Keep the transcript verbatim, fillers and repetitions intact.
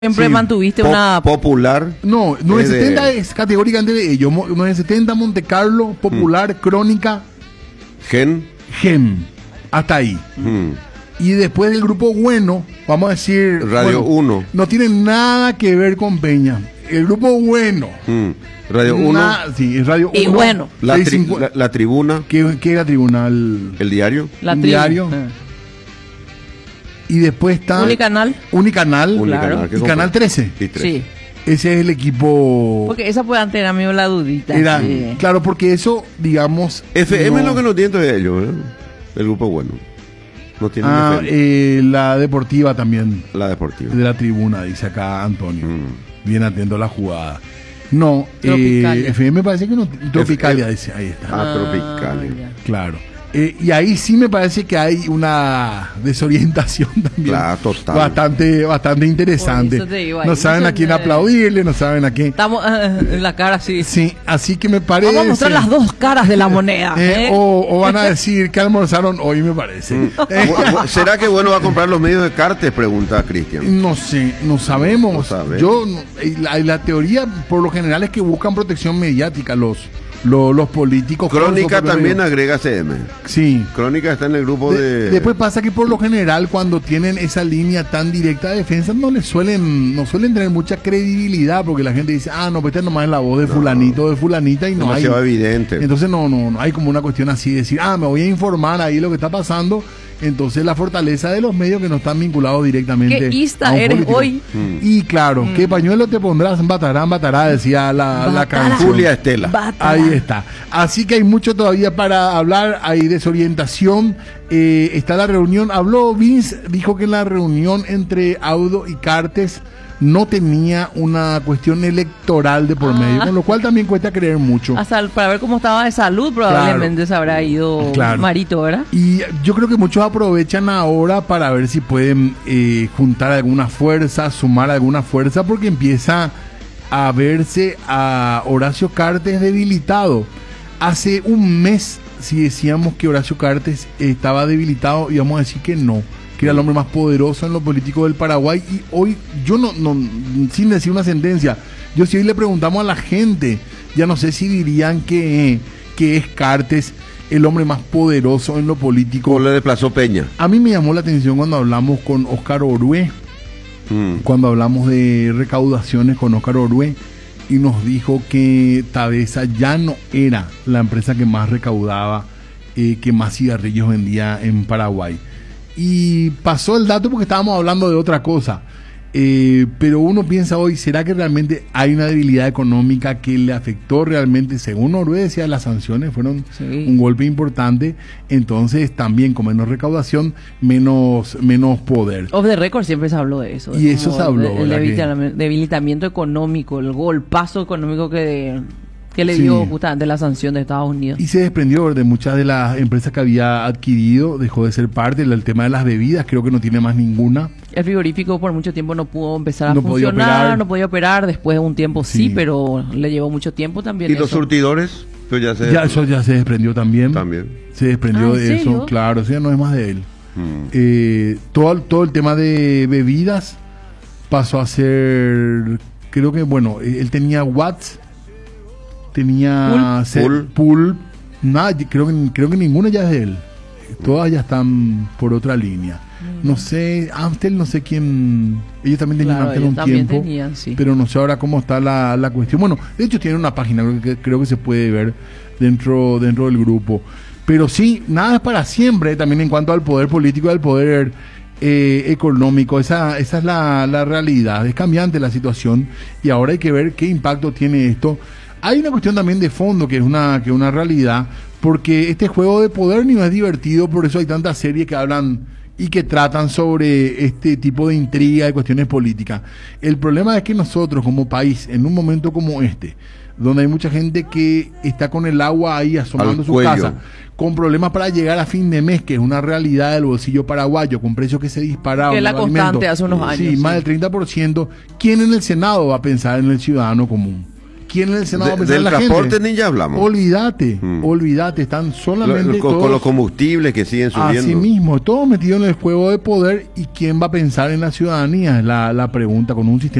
Siempre Sí, mantuviste Po- una... popular. No, nueve Es de- setenta es categóricamente de ellos. Mo- nueve setenta, Monte Carlo, Popular, Crónica, Gen. Gem. Hasta ahí. mm, Y después del grupo bueno, vamos a decir... Radio bueno, uno. No tiene nada que ver con Peña. El grupo bueno. mm, Radio uno. na- Sí, es Radio Y uno. bueno. La, tri- seiscientos cincuenta. la, la tribuna. ¿Qué, qué era tribunal? El diario. La un tribu. diario. Ah. Y después está... Unicanal. Unicanal. Unicanal, ¿qué Y compra? Canal trece. Y tres. Sí. Ese es el equipo... Porque esa puede antes era medio la dudita. Era, sí. claro, porque eso, digamos... F M no- es lo que no tiene de ellos, ¿verdad? El grupo bueno. No tiene Ah, F M. eh, la deportiva también, La deportiva. de la tribuna, dice acá Antonio. Mm. Bien atento a la jugada. No, eh, Tropicalia. F M parece que no. Tropicalia, F- dice, ahí está. Ah, Tropicalia. ya. Claro. Eh, y ahí sí me parece que hay una desorientación también. Claro, total. Bastante, bastante interesante. Por eso te digo, ahí No saben no a quién se- aplaudirle, no saben a quién. Estamos ah, en la cara así. Sí, así que me parece. Vamos a mostrar las dos caras de la moneda. Eh, ¿eh? o, o van a decir que almorzaron hoy, me parece. Mm. Eh, Bu- bu- ¿Será que bueno va a comprar los medios de Cartes? Pregunta Cristian. No sé, no sabemos. No sabe. Yo, no- eh, la, la teoría por lo general es que buscan protección mediática los, los, los políticos. por Crónica su propio también medio. agrega C M. Sí. Crónica está en el grupo De- de. Después pasa que por lo general cuando tienen esa línea tan directa de defensa no les suelen no suelen tener mucha credibilidad porque la gente dice, ah, no, pues esta nomás es la voz de fulanito, de fulanita y no hay. demasiado evidente. Entonces no, no, no hay como una cuestión así de decir, ah, me voy a informar ahí lo que está pasando. Entonces la fortaleza de los medios que no están vinculados directamente. ¿Qué ista a un eres político. hoy? Mm. Y claro, ¿qué pañuelo te pondrás? Batarán, batará, decía la, la Batará. canción. Julia Estela. Bata. Ahí está. Así que hay mucho todavía para hablar, hay desorientación. Eh, está la reunión, habló Vince, dijo que en la reunión entre Audo y Cartes no tenía una cuestión electoral de por Ah. medio, con lo cual también cuesta creer mucho. Hasta el- para ver cómo estaba de salud, probablemente se habrá ido Claro. Marito, ¿verdad? Y yo creo que muchos aprovechan ahora para ver si pueden eh, juntar alguna fuerza, sumar alguna fuerza, porque empieza a verse a Horacio Cartes debilitado. Hace un mes, si decíamos que Horacio Cartes estaba debilitado, íbamos a decir que no, que era el hombre más poderoso en lo político del Paraguay. Y hoy, yo no, no sin decir una sentencia, yo si hoy le preguntamos a la gente, ya no sé si dirían que, que es Cartes el hombre más poderoso en lo político. O le desplazó Peña. A mí me llamó la atención cuando hablamos con Óscar Orué, Mm. cuando hablamos de recaudaciones con Óscar Orué, y nos dijo que Tabesa ya no era la empresa que más recaudaba, eh, que más cigarrillos vendía en Paraguay. Y pasó el dato porque estábamos hablando de otra cosa. Eh, pero uno piensa hoy, ¿será que realmente hay una debilidad económica que le afectó realmente? Según Orué decía, las sanciones fueron Sí. un golpe importante. Entonces también con menos recaudación, menos, menos poder. Off the record siempre se habló de eso. Y de eso como se habló, El ¿verdad que? debilitamiento, debilitamiento económico, el golpazo económico que, que le Sí. dio justamente la sanción de Estados Unidos. Y se desprendió de muchas de las empresas que había adquirido, dejó de ser parte. El tema de las bebidas, creo que no tiene más ninguna. El frigorífico por mucho tiempo no pudo empezar a No podía funcionar, operar. no podía operar. Después de un tiempo sí, Sí. pero le llevó mucho tiempo también. ¿Y los eso. surtidores? Pues ya se. Ya eso ya se desprendió también. También. Se desprendió Ah, ¿en de serio? eso, claro, eso ya no es más de él. Mm. Eh, todo, todo el tema de bebidas pasó a ser, creo que, bueno, eh, él tenía Watts, tenía Pool. Se- Pool. Pool, nada, yo creo que, creo que ninguna ya es de él. Todas ya están por otra línea. No sé, Amstel, no sé quién. Ellos también tenían Claro, Amstel ellos un también tiempo. tenían, sí. Pero no sé ahora cómo está la, la cuestión. Bueno, de hecho tienen una página, creo que, creo que se puede ver dentro, dentro del grupo. Pero sí, nada es para siempre, también en cuanto al poder político y al poder eh, económico. Esa, esa es la, la realidad. Es cambiante la situación y ahora hay que ver qué impacto tiene esto. Hay una cuestión también de fondo que es una, que es una realidad, porque este juego de poder no es divertido, por eso hay tantas series que hablan y que tratan sobre este tipo de intriga y cuestiones políticas. El problema es que nosotros como país, en un momento como este, donde hay mucha gente que está con el agua ahí asomando Al su cuello. casa, con problemas para llegar a fin de mes, que es una realidad del bolsillo paraguayo, con precios que se dispararon. Que es la los constante alimentos. hace unos años, Sí, sí. más del treinta por ciento. ¿Quién en el Senado va a pensar en el ciudadano común? ¿quién en el Senado va a De- pensar en del la transporte gente? ni ya hablamos. Olvídate, Mm. olvídate, están Lo- solamente lo- con, todos con los combustibles que siguen subiendo. así mismo, todos metidos en el juego de poder. ¿Y quién va a pensar en la ciudadanía? Es la, la pregunta, con un sistema